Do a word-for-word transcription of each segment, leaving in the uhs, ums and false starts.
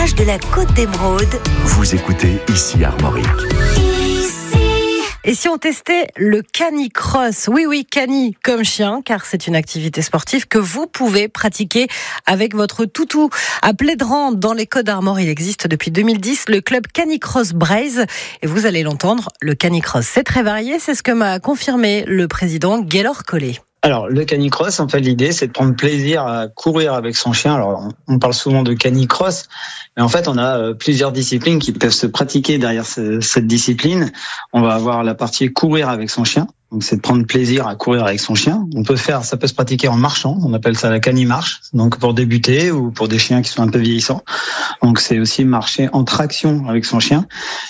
village de la Côte d'Émeraude. Vous écoutez ici Armorique. Et si on testait le canicross? Oui, oui, cani comme chien, car c'est une activité sportive que vous pouvez pratiquer avec votre toutou. À Plédran, dans les Côtes d'Armor, il existe depuis deux mille dix le club Canicross Braise. Et vous allez l'entendre, le canicross, c'est très varié. C'est ce que m'a confirmé le président Gaylor Collet. Alors, le canicross, en fait, l'idée, c'est de prendre plaisir à courir avec son chien. Alors, on parle souvent de canicross, mais en fait, on a plusieurs disciplines qui peuvent se pratiquer derrière cette discipline. On va avoir la partie courir avec son chien. Donc, c'est de prendre plaisir à courir avec son chien. On peut faire, ça peut se pratiquer en marchant. On appelle ça la cani-marche. Donc, pour débuter ou pour des chiens qui sont un peu vieillissants. Donc, c'est aussi marcher en traction avec son chien.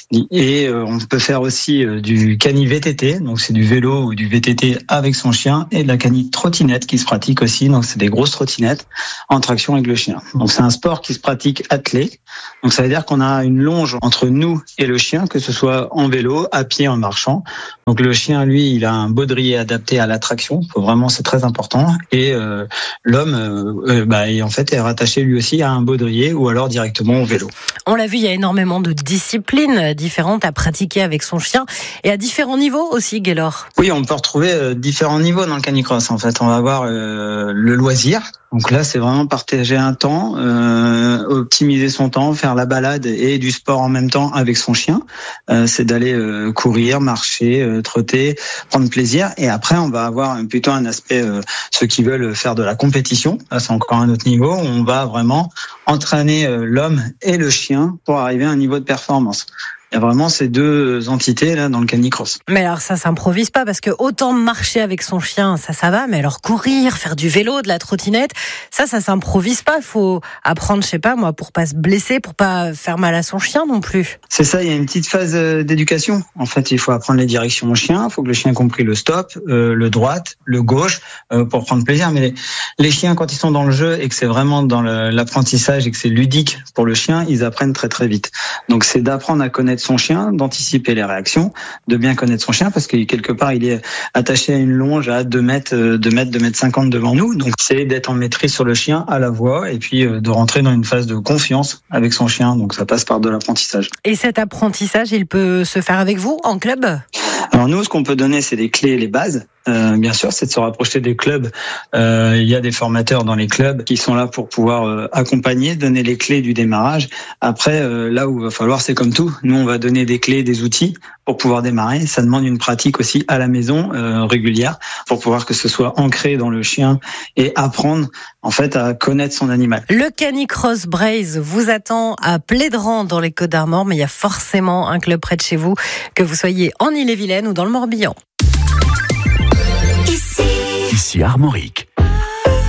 Et euh, on peut faire aussi euh, du cani-V T T. Donc, c'est du vélo ou du V T T avec son chien, et de la cani-trottinette qui se pratique aussi. Donc, c'est des grosses trottinettes en traction avec le chien. Donc, c'est un sport qui se pratique attelé. Donc, ça veut dire qu'on a une longe entre nous et le chien, que ce soit en vélo, à pied, en marchant. Donc, le chien, lui, il a un baudrier adapté à l'attraction. Faut vraiment, c'est très important. Et euh, l'homme, euh, bah, en fait, est rattaché lui aussi à un baudrier ou alors directement au vélo. On l'a vu, il y a énormément de disciplines différentes à pratiquer avec son chien et à différents niveaux aussi, Gaylor. Oui, on peut retrouver euh, différents niveaux dans le canicross. En fait, on va avoir euh, le loisir. Donc là, c'est vraiment partager un temps, euh, optimiser son temps, faire la balade et du sport en même temps avec son chien. Euh, c'est d'aller euh, courir, marcher, euh, trotter, prendre plaisir. Et après, on va avoir plutôt un aspect, euh, ceux qui veulent faire de la compétition. Là, c'est encore un autre niveau. On va vraiment entraîner euh, l'homme et le chien pour arriver à un niveau de performance. Il y a vraiment ces deux entités là dans le canicross. Mais alors ça s'improvise pas, parce que autant marcher avec son chien, ça ça va, mais alors courir, faire du vélo, de la trottinette, ça ça s'improvise pas. Il faut apprendre, je sais pas moi, pour pas se blesser, pour pas faire mal à son chien non plus. C'est ça, il y a une petite phase d'éducation. En fait, il faut apprendre les directions au chien. Il faut que le chien ait compris le stop, euh, le droite, le gauche, euh, pour prendre plaisir. Mais les, les chiens, quand ils sont dans le jeu et que c'est vraiment dans le, l'apprentissage et que c'est ludique pour le chien, ils apprennent très très vite. Donc c'est d'apprendre à connaître son chien, d'anticiper les réactions, de bien connaître son chien, parce que quelque part il est attaché à une longe à deux mètres, deux mètres, deux mètres cinquante devant nous. Donc c'est d'être en maîtrise sur le chien, à la voix, et puis de rentrer dans une phase de confiance avec son chien. Donc ça passe par de l'apprentissage. Et cet apprentissage, il peut se faire avec vous en club ? Alors nous, ce qu'on peut donner, c'est les clés et les bases. Euh, bien sûr, c'est de se rapprocher des clubs. Euh, il y a des formateurs dans les clubs qui sont là pour pouvoir euh, accompagner, donner les clés du démarrage. Après, euh, là où il va falloir, c'est comme tout. Nous, on va donner des clés, des outils pour pouvoir démarrer. Ça demande une pratique aussi à la maison euh, régulière pour pouvoir que ce soit ancré dans le chien et apprendre en fait à connaître son animal. Le Canicross Braise vous attend à Plédran dans les Côtes d'Armor, mais il y a forcément un club près de chez vous, que vous soyez en Ille-et-Vilaine ou dans le Morbihan. Ici Armorique.